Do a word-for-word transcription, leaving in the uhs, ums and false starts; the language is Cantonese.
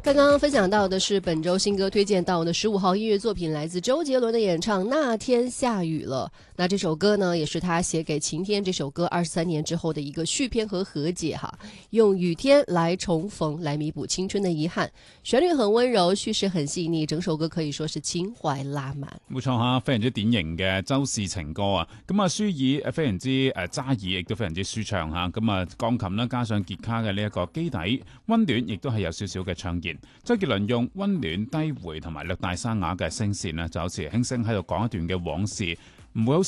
刚刚分享到的是本周新歌推荐到的十五号音乐作品，来自周杰伦的演唱《那天下雨了》。那这首歌呢，也是他写给晴天这首歌二十三年之后的一个续篇和和解哈，用雨天来重逢，來彌補青春的遺憾。旋律很溫柔，敘事很細膩，整首歌可以說是情懷拉滿。 冇錯嚇，非常之典型嘅周氏情歌啊！咁啊，舒爾非常之誒揸耳，亦都非常之舒暢嚇。咁啊，鋼琴啦加上吉他嘅呢一個基底，溫暖亦都係有少少嘅唱言。周杰倫用溫暖低回同埋略帶沙啞嘅聲線咧，就好似輕聲喺度講一段嘅往事，唔會好